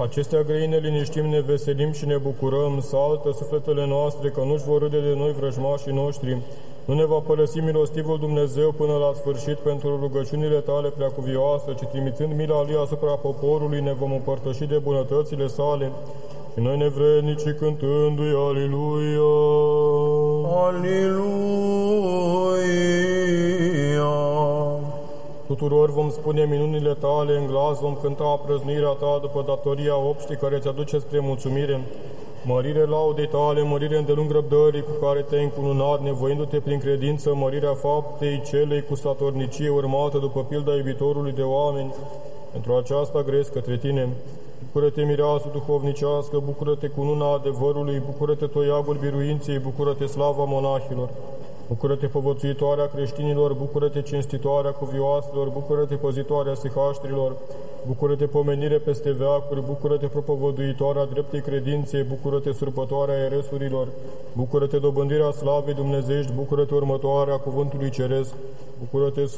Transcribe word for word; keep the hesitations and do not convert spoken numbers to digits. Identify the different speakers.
Speaker 1: Acestea grei ne liniștim, ne veselim și ne bucurăm, saltă sufletele noastre, că nu-și vor râde de noi vrăjmașii noștri. Nu ne va părăsi milostivul Dumnezeu până la sfârșit pentru rugăciunile tale preacuvioase, ci trimițând mila Lui asupra poporului, ne vom împărtăși de bunătățile sale. Și noi nevrednici cântându-i Aliluia!
Speaker 2: Aliluia!
Speaker 1: Tuturor vom spune minunile tale, în glas vom cânta prăznuirea ta după datoria obștii care ți-aduce spre mulțumire. Mărire laudei tale, mărire îndelung răbdării cu care te-ai încununat, nevoindu-te prin credință, mărirea faptei celei cu statornicie urmată după pilda iubitorului de oameni. Pentru aceasta grezi către tine. Bucură-te, mireasă duhovnicească, bucură-te cununa adevărului, bucură-te toiagul biruinței, bucură-te slava monahilor. Bucură-te povățuitoarea creștinilor, bucură-te cinstitoarea cuvioaselor, bucură-te păzitoarea sihaștrilor, bucură-te pomenire peste veacuri, bucură-te propovăduitoarea dreptei credinței, bucură-te surpătoarea eresurilor, bucură-te dobândirea slavei dumnezeiești, bucură-te următoarea cuvântului ceresc, bucură-te